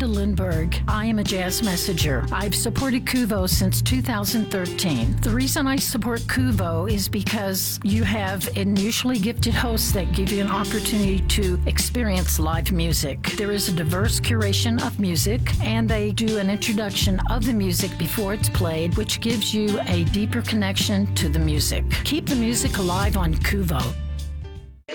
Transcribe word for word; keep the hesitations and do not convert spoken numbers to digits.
Amanda Lindberg. I am a jazz messenger. I've supported Kuvo since two thousand thirteen. The reason I support Kuvo is because you have unusually gifted hosts that give you an opportunity to experience live music. There is a diverse curation of music, and they do an introduction of the music before it's played, which gives you a deeper connection to the music. Keep the music alive on Kuvo.